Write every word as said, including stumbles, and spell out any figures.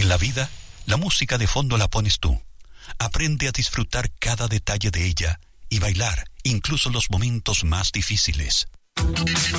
En la vida, la música de fondo la pones tú. Aprende a disfrutar cada detalle de ella y bailar, incluso los momentos más difíciles.